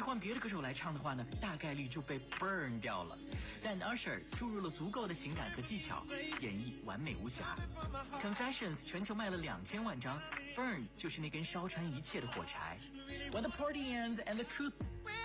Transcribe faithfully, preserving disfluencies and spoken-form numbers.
换别的歌手来唱的话呢，大概率就被 burn 掉了。但 Usher 注入了足够的情感和技巧，演绎完美无瑕。Confessions 全球卖了两千万张 ，Burn 就是那根烧穿一切的火柴。When the party ends and the truth